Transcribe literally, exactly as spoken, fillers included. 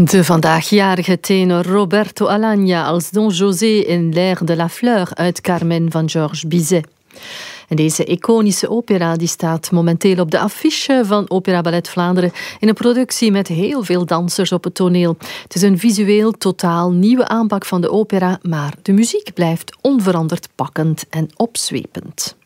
De vandaagjjarige tenor Roberto Alagna als Don José in L'air de la fleur uit Carmen van Georges Bizet. En deze iconische opera die staat momenteel op de affiche van Opera Ballet Vlaanderen in een productie met heel veel dansers op het toneel. Het is een visueel totaal nieuwe aanpak van de opera, maar de muziek blijft onveranderd pakkend en opzwepend.